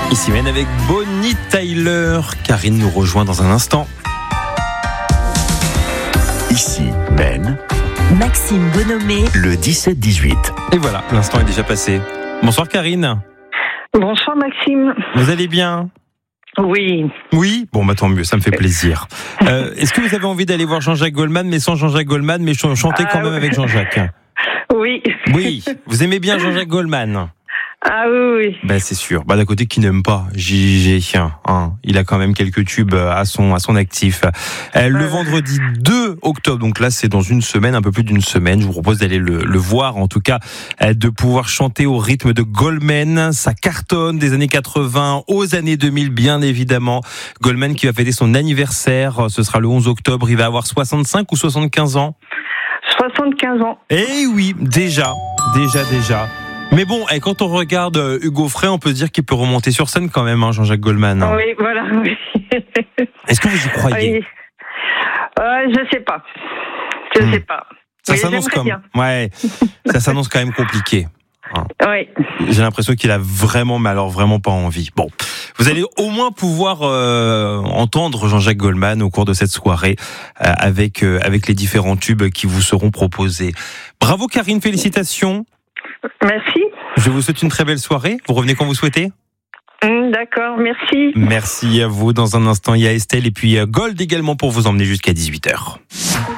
Ici Men avec Bonnie Tyler. Karine nous rejoint dans un instant. Ici Men, Maxime Bonhomé, le 17-18. Et voilà, l'instant est déjà passé. Bonsoir Karine. Bonsoir Maxime. Vous allez bien ? Oui. Oui ? Bon, bah tant mieux, ça me fait plaisir. Est-ce que vous avez envie d'aller voir Jean-Jacques Goldman, mais sans Jean-Jacques Goldman, mais chanter quand même avec Jean-Jacques ? Oui. Oui, vous aimez bien Jean-Jacques Goldman ? Ah oui. Ben c'est sûr. D'un côté, qui n'aime pas JG, hein, il a quand même quelques tubes à son actif. Le vendredi 2 octobre, donc là c'est dans une semaine, un peu plus d'une semaine, je vous propose d'aller le voir, en tout cas de pouvoir chanter au rythme de Goldman. Ça cartonne des années 80 aux années 2000, bien évidemment. Goldman qui va fêter son anniversaire, ce sera le 11 octobre, il va avoir 65 ou 75 ans ? 75 ans. Eh oui, déjà. Mais bon, quand on regarde Hugo Frey, on peut se dire qu'il peut remonter sur scène quand même, hein, Jean-Jacques Goldman. Oui, voilà. Oui. Est-ce que vous y croyez ? Oui. Je sais pas. Je sais pas. Ça mais s'annonce ça s'annonce quand même compliqué. Hein. Oui. J'ai l'impression qu'il a vraiment, mais alors vraiment pas envie. Bon, vous allez au moins pouvoir entendre Jean-Jacques Goldman au cours de cette soirée avec les différents tubes qui vous seront proposés. Bravo Karine, félicitations. Merci. Je vous souhaite une très belle soirée. Vous revenez quand vous souhaitez. D'accord, merci. Merci à vous. Dans un instant, il y a Estelle et puis Gold également pour vous emmener jusqu'à 18h.